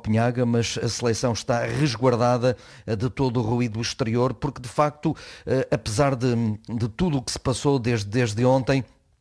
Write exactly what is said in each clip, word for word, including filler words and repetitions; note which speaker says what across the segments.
Speaker 1: Copenhaga, mas a seleção está resguardada de todo o ruído exterior, porque de facto, apesar de, de tudo o que se passou desde, desde ontem,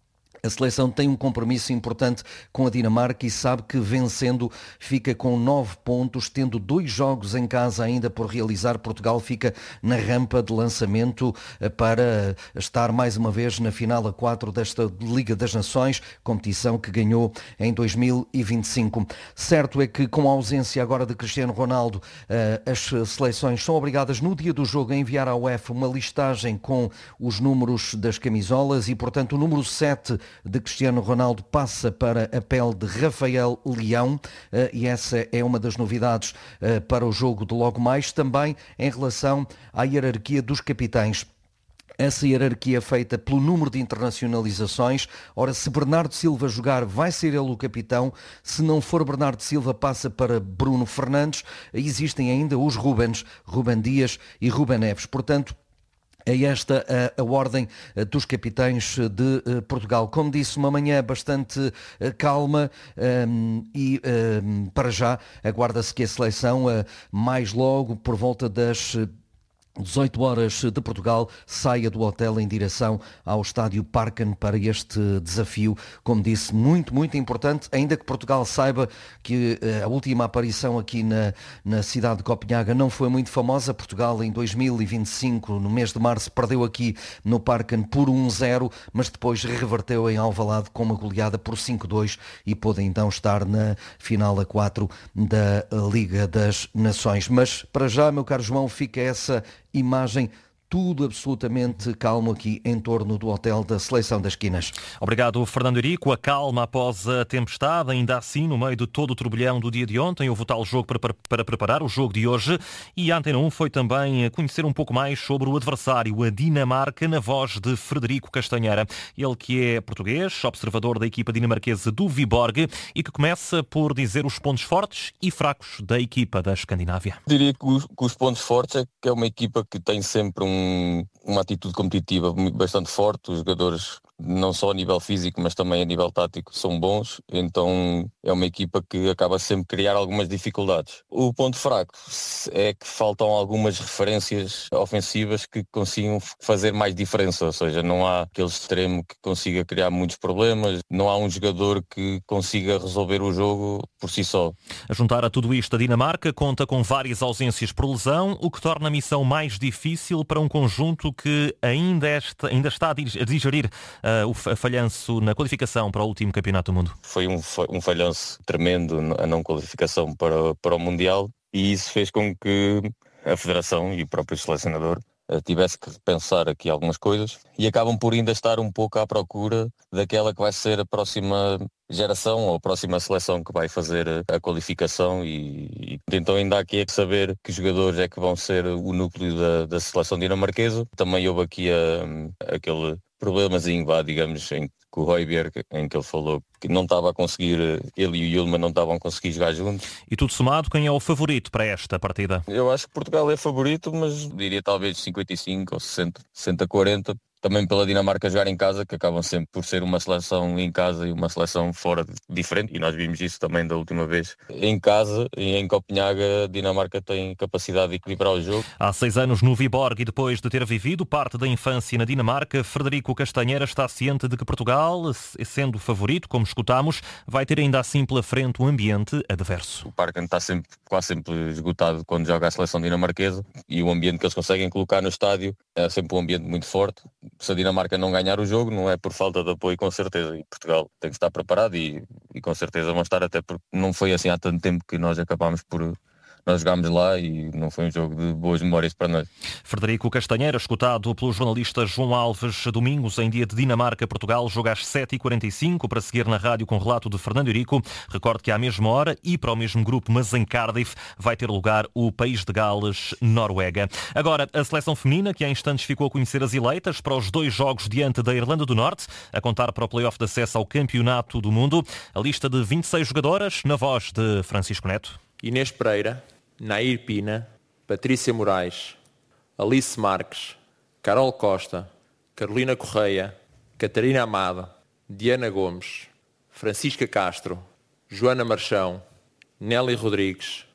Speaker 1: a seleção tem um compromisso importante com a Dinamarca e sabe que vencendo fica com nove pontos, tendo dois jogos em casa ainda por realizar. Portugal fica na rampa de lançamento para estar mais uma vez na final a quatro desta Liga das Nações, competição que ganhou em dois mil e vinte e cinco. Certo é que com a ausência agora de Cristiano Ronaldo, as seleções são obrigadas no dia do jogo a enviar à UEFA uma listagem com os números das camisolas e, portanto, o número sete de Cristiano Ronaldo passa para a pele de Rafael Leão e essa é uma das novidades para o jogo de logo mais, também em relação à hierarquia dos capitães. Essa hierarquia feita pelo número de internacionalizações. Ora, se Bernardo Silva jogar, vai ser ele o capitão. Se não for Bernardo Silva, passa para Bruno Fernandes. Existem ainda os Rubens, Rúben Dias e Rúben Neves. Portanto, é esta a, a ordem dos capitães de uh, Portugal. Como disse, uma manhã bastante uh, calma um, e um, para já aguarda-se que a seleção uh, mais logo por volta das uh, dezoito horas de Portugal saia do hotel em direção ao estádio Parken para este desafio, como disse, muito, muito importante, ainda que Portugal saiba que a última aparição aqui na, na cidade de Copenhaga não foi muito famosa. Portugal em dois mil e vinte e cinco, no mês de março, perdeu aqui no Parken por um zero, mas depois reverteu em Alvalade com uma goleada por cinco dois e pôde então estar na final a quatro da Liga das Nações. Mas para já, meu caro João, fica essa imagem, tudo absolutamente calmo aqui em torno do hotel da Seleção das Quinas.
Speaker 2: Obrigado, Fernando Eurico. A calma após a tempestade, ainda assim, no meio de todo o turbilhão do dia de ontem, houve o tal jogo para, para, para preparar o jogo de hoje e a Antena um foi também conhecer um pouco mais sobre o adversário, a Dinamarca, na voz de Frederico Castanheira. Ele que é português, observador da equipa dinamarquesa do Viborg e que começa por dizer os pontos fortes e fracos da equipa da Escandinávia.
Speaker 3: Diria que os, que os pontos fortes é que é uma equipa que tem sempre um uma atitude competitiva bastante forte. Os jogadores, não só a nível físico, mas também a nível tático, são bons. Então é uma equipa que acaba sempre a criar algumas dificuldades. O ponto fraco é que faltam algumas referências ofensivas que consigam fazer mais diferença. Ou seja, não há aquele extremo que consiga criar muitos problemas. Não há um jogador que consiga resolver o jogo por si só.
Speaker 2: A juntar a tudo isto, a Dinamarca conta com várias ausências por lesão, o que torna a missão mais difícil para um conjunto que ainda, este, ainda está a digerir uh, o falhanço na qualificação para o último Campeonato do Mundo.
Speaker 3: Foi um, um falhanço tremendo a não qualificação para, para o Mundial e isso fez com que a Federação e o próprio selecionador uh, tivesse que repensar aqui algumas coisas e acabam por ainda estar um pouco à procura daquela que vai ser a próxima geração ou a próxima seleção que vai fazer a qualificação e, e então ainda há aqui é que saber que jogadores é que vão ser o núcleo da, da seleção dinamarquesa. Também houve aqui a, aquele problemazinho, vá, digamos, em que o Højbjerg, em que ele falou que não estava a conseguir, ele e o Yilmaz não estavam a conseguir jogar juntos.
Speaker 2: E tudo somado, quem é o favorito para esta partida?
Speaker 3: Eu acho que Portugal é favorito, mas diria talvez cinquenta e cinco ou sessenta, sessenta a quarenta. Também pela Dinamarca jogar em casa, que acabam sempre por ser uma seleção em casa e uma seleção fora diferente, e nós vimos isso também da última vez. Em casa e em Copenhaga, a Dinamarca tem capacidade de equilibrar o jogo.
Speaker 2: Há seis anos no Viborg e depois de ter vivido parte da infância na Dinamarca, Frederico Castanheira está ciente de que Portugal, sendo favorito, como escutámos, vai ter ainda assim pela frente um ambiente adverso.
Speaker 3: O Parken está sempre, quase sempre esgotado quando joga a seleção dinamarquesa e o ambiente que eles conseguem colocar no estádio é sempre um ambiente muito forte. Se a Dinamarca não ganhar o jogo, não é por falta de apoio, com certeza. E Portugal tem que estar preparado e, e com certeza vão estar, até porque não foi assim há tanto tempo que nós acabámos por... Nós jogámos lá e não foi um jogo de boas memórias para nós.
Speaker 2: Frederico Castanheira, escutado pelo jornalista João Alves, domingos em dia de Dinamarca-Portugal, joga às sete e quarenta e cinco para seguir na rádio com relato de Fernando Eurico. Recorde que à mesma hora e para o mesmo grupo, mas em Cardiff, vai ter lugar o País de Gales-Noruega. Agora, a seleção feminina, que há instantes ficou a conhecer as eleitas para os dois jogos diante da Irlanda do Norte, a contar para o play-off de acesso ao Campeonato do Mundo. A lista de vinte e seis jogadoras, na voz de Francisco Neto.
Speaker 4: Inês Pereira, Nair Pina, Patrícia Moraes, Alice Marques, Carol Costa, Carolina Correia, Catarina Amada, Diana Gomes, Francisca Castro, Joana Marchão, Nelly Rodrigues,